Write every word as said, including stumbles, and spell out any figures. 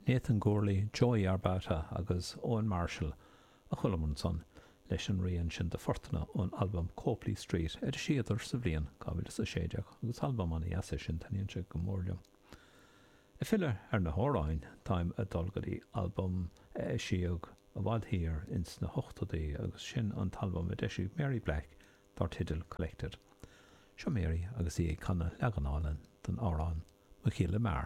Nathan Gorley, Joey Arbata agus Owen Marshall a chulamann son leis an rion sin de fortuna ón album Copley Street ar siadar sa bhliain cábhfuil sa séideach agus album an iasa sin taníonn se go mórliom. I filler ar na hóráin táim a dulgadí album e siog a bhd hir ins na hochtadaí agus sin an talbum a deisiú Mary Black tar titil Collected. Seo Mary agus í canna leganálan den árán Michaela Mar.